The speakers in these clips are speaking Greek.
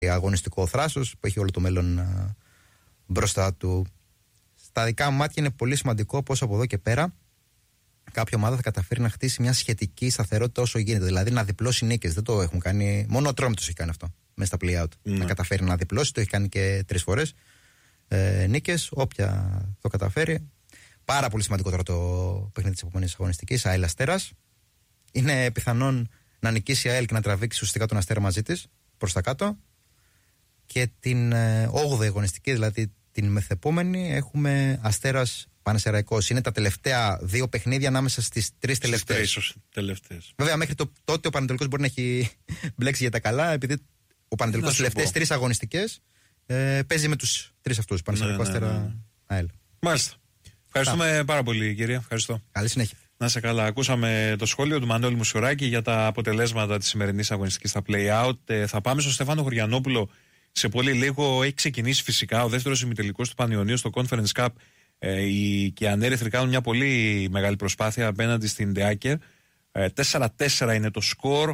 αγωνιστικό θράσος που έχει όλο το μέλλον μπροστά του. Στα δικά μου μάτια είναι πολύ σημαντικό πως από εδώ και πέρα κάποια ομάδα θα καταφέρει να χτίσει μια σχετική σταθερότητα όσο γίνεται. Δηλαδή να διπλώσει νίκες. Δεν το έχουν κάνει. Μόνο ο Ατρόμητος έχει κάνει αυτό μέσα στα play-out. Να καταφέρει να διπλώσει. Το έχει κάνει και 3 φορές. Νίκες, όποια το καταφέρει. Πάρα πολύ σημαντικό τώρα το παιχνίδι της επόμενης αγωνιστικής. ΑΕΛ Αστέρας. Είναι πιθανόν να νικήσει η ΑΕΛ και να τραβήξει ουσιαστικά τον Αστέρα μαζί της προς τα κάτω. Και την 8η αγωνιστική, δηλαδή την μεθεπόμενη, έχουμε Αστέρας Πανσεραϊκός. Είναι τα τελευταία 2 παιχνίδια ανάμεσα στις 3 τελευταίες. Βέβαια, μέχρι τότε ο Πανετολικός μπορεί να έχει μπλέξει για τα καλά, επειδή ο Πανετολικός στις τελευταίες 3 αγωνιστικές παίζει με τους 3 αυτούς. Πανσεραϊκό, Αστέρα, ΑΕΛ. Μάλιστα. Ευχαριστούμε πάρα πολύ, κύριε. Ευχαριστώ. Καλή συνέχεια. Να σε καλά. Ακούσαμε το σχόλιο του Μανώλη Μουσουράκη για τα αποτελέσματα της σημερινής αγωνιστικής στα play-out. Θα πάμε στον Στεφάνο Χωριανόπουλο σε πολύ λίγο. Έχει ξεκινήσει φυσικά ο δεύτερος ημιτελικός του Πανιωνίου στο Conference Cup. Οι ανέρυθροι κάνουν μια πολύ μεγάλη προσπάθεια απέναντι στην Ντεάκερ. 4-4 είναι το σκορ.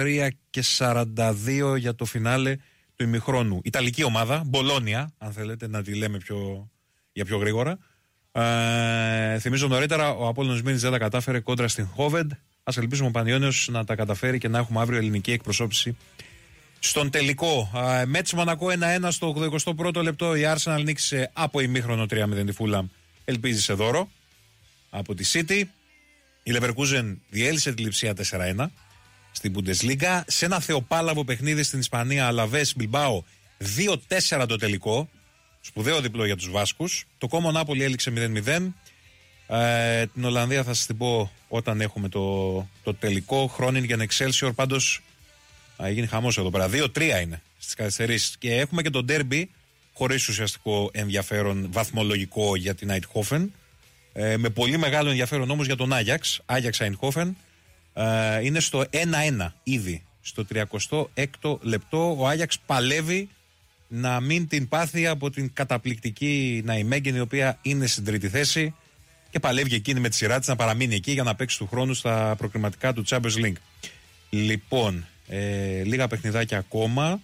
3-42 για το φινάλε του ημιχρόνου. Ιταλική ομάδα, Μπολόνια, αν θέλετε να τη λέμε πιο γρήγορα. Θυμίζω νωρίτερα, ο Απόλλωνας Μήνης δεν τα κατάφερε κόντρα στην Χόβεντ. Ας ελπίσουμε ο Πανιώνιος να τα καταφέρει και να έχουμε αύριο ελληνική εκπροσώπηση στον τελικό. Μέτς Μονακό 1-1 στο 81ο λεπτό. Η Arsenal νίκησε από ημίχρονο 3-0 τη Φούλαμ. Ελπίζει σε δώρο από τη City. Η Leverkusen διέλυσε τη Λειψία 4-1 στην Bundesliga. Σε ένα θεοπάλαβο παιχνίδι στην Ισπανία, Αλαβές Μπιλμπάο 2-4 το τελικό. Σπουδαίο διπλό για τους Βάσκους. Το Κόμο Νάπολη έληξε 0-0. Την Ολλανδία θα σας την πω όταν έχουμε το τελικό. Χρόνινγκεν Excelsior. Πάντως γίνει χαμός εδώ πέρα. 2-3 είναι στις καθυστερήσεις. Και έχουμε και το ντέρμπι χωρίς ουσιαστικό ενδιαφέρον βαθμολογικό για την Eindhoven. Με πολύ μεγάλο ενδιαφέρον όμως για τον Άγιαξ. Άγιαξ Eindhoven. Είναι στο 1-1 ήδη. Στο 36ο λεπτό ο Άγιαξ παλεύει να μην την πάθει από την καταπληκτική Ναϊμέγγεν, η οποία είναι στην 3η θέση και παλεύει εκείνη με τη σειρά της να παραμείνει εκεί για να παίξει του χρόνου στα προκριματικά του Champions League. Λοιπόν, λίγα παιχνιδάκια ακόμα.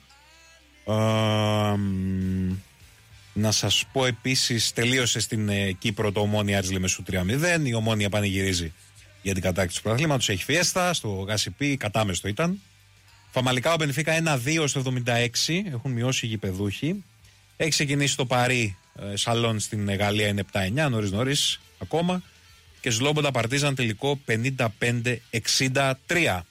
Να σας πω επίσης, τελείωσε στην Κύπρο το Ομόνια Άρης Λεμεσού 3-0. Η Ομόνια πανηγυρίζει για την κατάκτηση του πρωταθλήματος. Έχει φιέστα στο Γασιπί, κατάμεστο ήταν. Φαμαλικά ο Μπενφίκα 1-2 στο 76. Έχουν μειώσει οι γηπεδούχοι. Έχει ξεκινήσει το Παρί Σαλόν στην Γαλλία, είναι 7-9, νωρίς ακόμα. Και Σλόμποντα Παρτίζαν τελικό 55-63.